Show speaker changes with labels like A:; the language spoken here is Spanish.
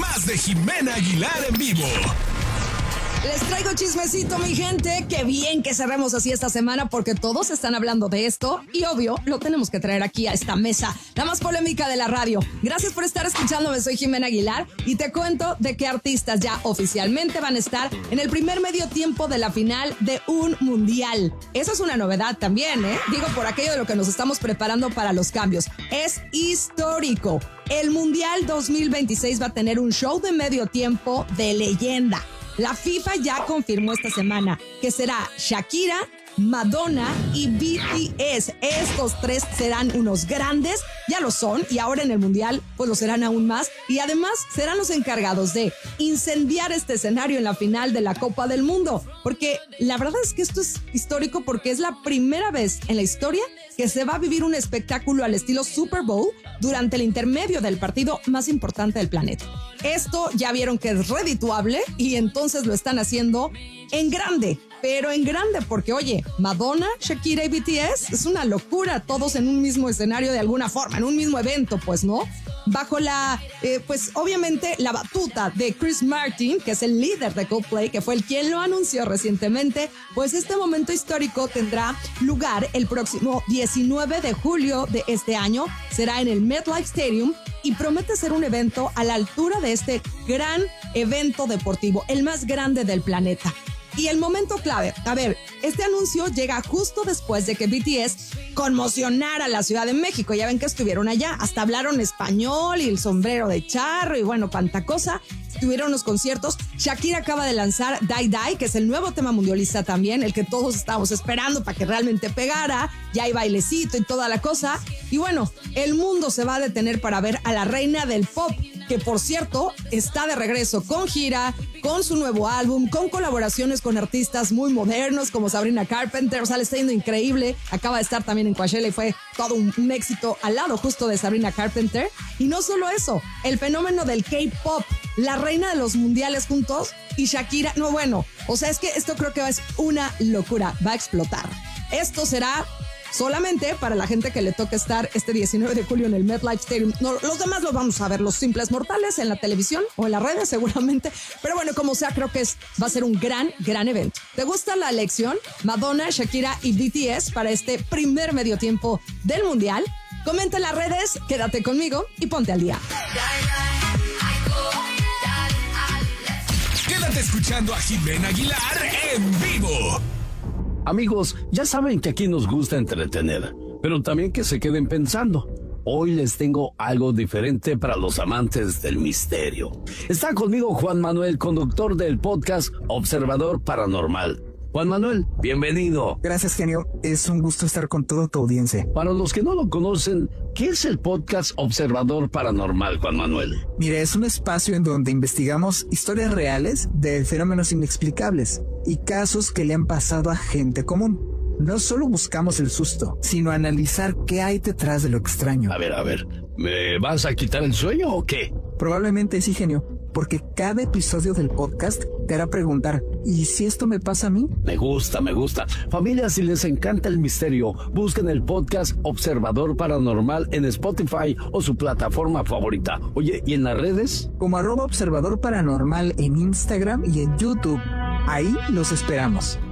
A: más de Jimena Aguilar en vivo.
B: Les traigo chismecito, mi gente. Qué bien que cerremos así esta semana porque todos están hablando de esto y obvio lo tenemos que traer aquí a esta mesa, la más polémica de la radio. Gracias por estar escuchándome, soy Jimena Aguilar y te cuento de qué artistas ya oficialmente van a estar en el primer medio tiempo de la final de un mundial. Eso es una novedad también, digo, por aquello de lo que nos estamos preparando para los cambios. Es histórico. El Mundial 2026 va a tener un show de medio tiempo de leyenda. La FIFA ya confirmó esta semana que será Shakira, Madonna y BTS. Estos tres serán unos grandes, ya lo son, y ahora en el Mundial pues lo serán aún más. Y además serán los encargados de incendiar este escenario en la final de la Copa del Mundo. Porque la verdad es que esto es histórico porque es la primera vez en la historia que se va a vivir un espectáculo al estilo Super Bowl durante el intermedio del partido más importante del planeta. Esto ya vieron que es redituable y entonces lo están haciendo en grande, pero en grande porque, oye, Madonna, Shakira y BTS es una locura, todos en un mismo escenario de alguna forma, en un mismo evento, pues, ¿no? Bajo la, pues, obviamente, la batuta de Chris Martin, que es el líder de Coldplay, que fue el quien lo anunció recientemente, pues este momento histórico tendrá lugar el próximo 19 de julio de este año, será en el MetLife Stadium y promete ser un evento a la altura de este gran evento deportivo, el más grande del planeta. Y el momento clave, a ver, este anuncio llega justo después de que BTS conmocionara a la Ciudad de México. Ya ven que estuvieron allá, hasta hablaron español y el sombrero de charro y bueno, cuanta cosa. Tuvieron unos conciertos. Shakira acaba de lanzar Die Die, que es el nuevo tema mundialista también, el que todos estábamos esperando para que realmente pegara. Ya hay bailecito y toda la cosa. Y bueno, el mundo se va a detener para ver a la reina del pop, que por cierto está de regreso con gira, con su nuevo álbum, con colaboraciones con artistas muy modernos como Sabrina Carpenter. O sea, le está yendo increíble. Acaba de estar también en Coachella y fue todo un éxito al lado justo de Sabrina Carpenter. Y no solo eso, el fenómeno del K-pop, la reina de los mundiales juntos y Shakira. No, bueno, o sea, es que esto creo que es una locura, va a explotar. Esto será solamente para la gente que le toca estar este 19 de julio en el MetLife Stadium. No, los demás los vamos a ver, los simples mortales, en la televisión o en las redes seguramente. Pero bueno, como sea, creo que va a ser un gran evento. ¿Te gusta la elección? Madonna, Shakira y BTS para este primer medio tiempo del Mundial. Comenta en las redes, quédate conmigo y ponte al día.
A: Quédate escuchando a Jimena Aguilar en vivo.
C: Amigos, ya saben que aquí nos gusta entretener, pero también que se queden pensando. Hoy les tengo algo diferente para los amantes del misterio. Está conmigo Juan Manuel, conductor del podcast Observador Paranormal. Juan Manuel, bienvenido.
D: Gracias, genio. Es un gusto estar con toda tu audiencia.
C: Para los que no lo conocen, ¿qué es el podcast Observador Paranormal, Juan Manuel?
D: Mira, es un espacio en donde investigamos historias reales de fenómenos inexplicables y casos que le han pasado a gente común. No solo buscamos el susto, sino analizar qué hay detrás de lo extraño.
C: A ver, ¿me vas a quitar el sueño o qué?
D: Probablemente sí, genio, porque cada episodio del podcast te hará preguntar, ¿y si esto me pasa a mí?
C: Me gusta. Familia, si les encanta el misterio, busquen el podcast Observador Paranormal en Spotify o su plataforma favorita. Oye, ¿y en las redes?
D: Como @Observador Paranormal en Instagram y en YouTube. Ahí los esperamos.